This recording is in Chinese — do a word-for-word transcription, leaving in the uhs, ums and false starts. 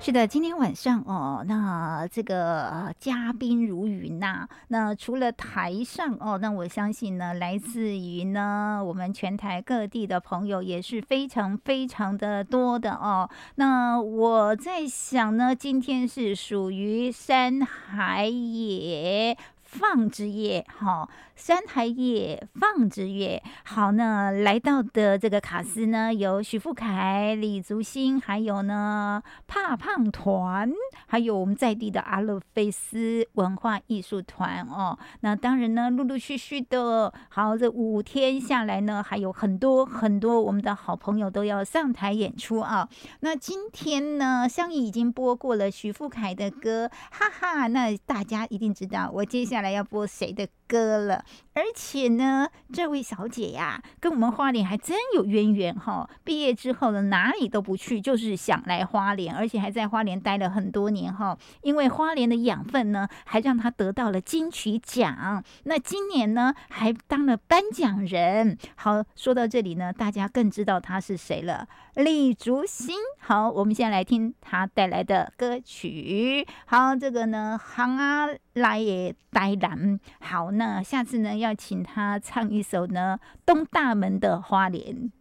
是的，今天晚上哦，那这个、呃、嘉宾如云呐、啊。那除了台上哦，那我相信呢，来自于呢我们全台各地的朋友也是非常非常的多的哦。那我在想呢，今天是属于山海野放之夜，好、哦，山海野放之夜。好，那来到的这个卡司呢，有许富凯、李竹新，还有呢怕胖团，还有我们在地的阿勒菲斯文化艺术团哦。那当然呢，陆陆续续的，好，这五天下来呢，还有很多很多我们的好朋友都要上台演出啊。那今天呢，香怡已经播过了许富凯的歌，哈哈，那大家一定知道我接下来要播谁的歌了。而且呢，这位小姐呀，跟我们花莲还真有渊源哈。毕业之后呢，哪里都不去，就是想来花莲，而且还在花莲待了很多年哈。因为花莲的养分呢，还让她得到了金曲奖。那今年呢，还当了颁奖人。好，说到这里呢，大家更知道她是谁了，李竹新。好，我们先来听她带来的歌曲。好，这个呢，行啊来也呆蓝。好，那下次呢，要请她唱一首呢，东大门的花莲。